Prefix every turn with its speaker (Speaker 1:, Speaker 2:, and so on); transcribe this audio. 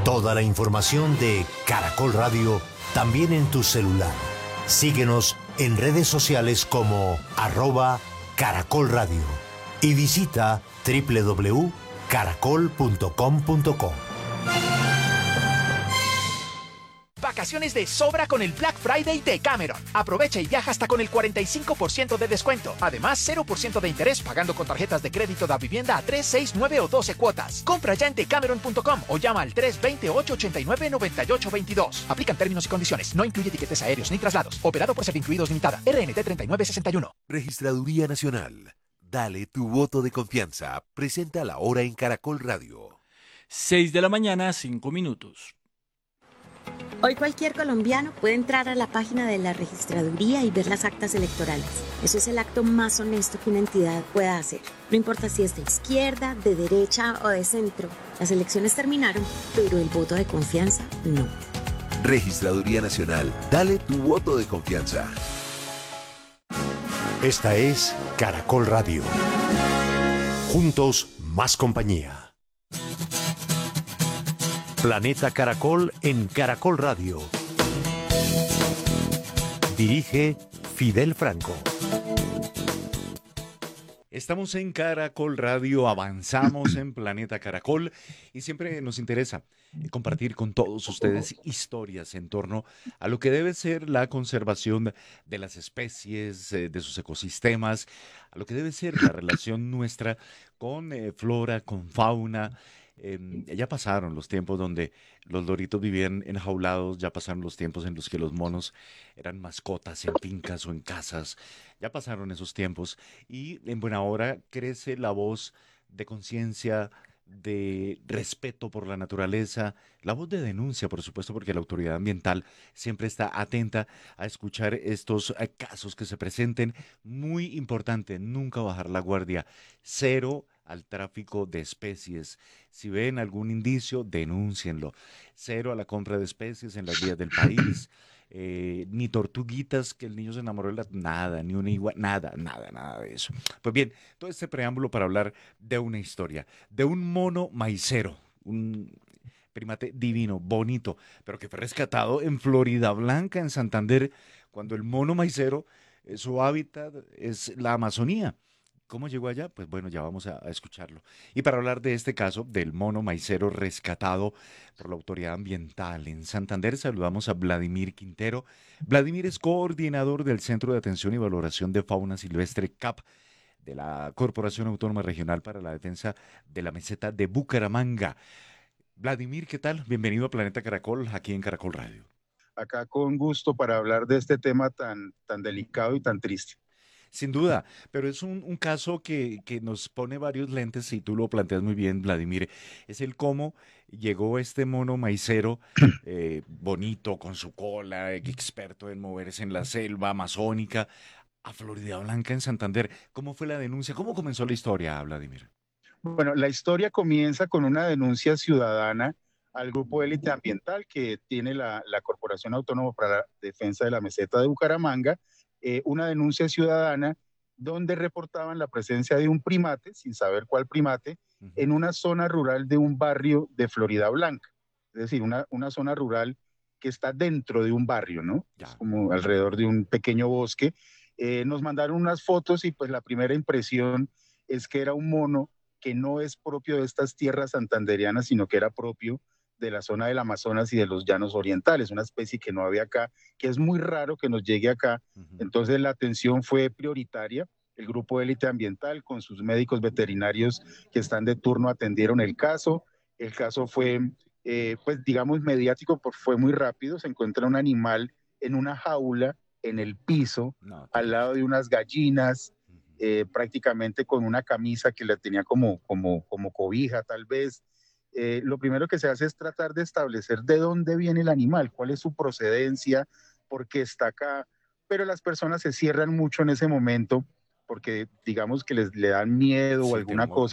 Speaker 1: Toda la información de Caracol Radio también en tu celular. Síguenos en redes sociales como @Caracol Radio y visita www.caracol.com.co.
Speaker 2: Vacaciones de sobra con el Black Friday de Cameron. Aprovecha y viaja hasta con el 45% de descuento. Además, 0% de interés pagando con tarjetas de crédito de vivienda a 3, 6, 9 o 12 cuotas. Compra ya en decameron.com o llama al 320-889-9822. Aplican términos y condiciones. No incluye tiquetes aéreos ni traslados. Operado por Servincluidos Limitada. RNT 3961.
Speaker 3: Registraduría Nacional. Dale tu voto de confianza. Presenta la hora en Caracol Radio.
Speaker 4: 6 de la mañana, 5 minutos.
Speaker 5: Hoy cualquier colombiano puede entrar a la página de la registraduría y ver las actas electorales. Eso es el acto más honesto que una entidad pueda hacer. No importa si es de izquierda, de derecha o de centro. Las elecciones terminaron, pero el voto de confianza no.
Speaker 3: Registraduría Nacional. Dale tu voto de confianza.
Speaker 1: Esta es Caracol Radio. Juntos, más compañía. Planeta Caracol en Caracol Radio. Dirige Fidel Franco.
Speaker 6: Estamos en Caracol Radio, avanzamos en Planeta Caracol y siempre nos interesa compartir con todos ustedes historias en torno a lo que debe ser la conservación de las especies, de sus ecosistemas, a lo que debe ser la relación nuestra con flora, con fauna. Ya pasaron los tiempos donde los loritos vivían enjaulados, ya pasaron los tiempos en los que los monos eran mascotas en fincas o en casas, ya pasaron esos tiempos y en buena hora crece la voz de conciencia, de respeto por la naturaleza, la voz de denuncia, por supuesto, porque la autoridad ambiental siempre está atenta a escuchar estos casos que se presenten. Muy importante, nunca bajar la guardia, cero al tráfico de especies. Si ven algún indicio, denúncienlo. Cero a la compra de especies en las vías del país. Ni tortuguitas que el niño se enamoró de las... Nada, ni una igual... Nada de eso. Pues bien, todo este preámbulo para hablar de una historia, de un mono maicero, un primate divino, bonito, pero que fue rescatado en Florida Blanca, en Santander, cuando el mono maicero, su hábitat es la Amazonía. ¿Cómo llegó allá? Pues bueno, ya vamos a escucharlo. Y para hablar de este caso del mono maicero rescatado por la autoridad ambiental en Santander, saludamos a Vladimir Quintero. Vladimir es coordinador del Centro de Atención y Valoración de Fauna Silvestre CAP de la Corporación Autónoma Regional para la Defensa de la Meseta de Bucaramanga. Vladimir, ¿qué tal? Bienvenido a Planeta Caracol, aquí en Caracol Radio.
Speaker 7: Acá con gusto para hablar de este tema tan delicado y tan triste.
Speaker 6: Sin duda, pero es un caso que nos pone varios lentes y tú lo planteas muy bien, Vladimir. Es el cómo llegó este mono maicero bonito, con su cola, experto en moverse en la selva amazónica, a Florida Blanca en Santander. ¿Cómo fue la denuncia? ¿Cómo comenzó la historia, Vladimir?
Speaker 7: Bueno, la historia comienza con una denuncia ciudadana al grupo élite ambiental que tiene la Corporación Autónoma para la Defensa de la Meseta de Bucaramanga, una denuncia ciudadana donde reportaban la presencia de un primate, sin saber cuál primate, en una zona rural de un barrio de Florida Blanca. Es decir, una zona rural que está dentro de un barrio, ¿no? Es como alrededor de un pequeño bosque. Nos mandaron unas fotos y pues la primera impresión es que era un mono que no es propio de estas tierras santanderianas, sino que era propio de la zona del Amazonas y de los llanos orientales, una especie que no había acá, que es muy raro que nos llegue acá. Entonces la atención fue prioritaria. El grupo élite ambiental con sus médicos veterinarios que están de turno atendieron el caso. El caso fue, pues digamos, mediático, porque fue muy rápido. Se encuentra un animal en una jaula en el piso, al lado de unas gallinas, prácticamente con una camisa que la tenía como cobija tal vez. Lo primero que se hace es tratar de establecer de dónde viene el animal, cuál es su procedencia, por qué está acá, pero las personas se cierran mucho en ese momento porque digamos que le dan miedo o alguna cosa.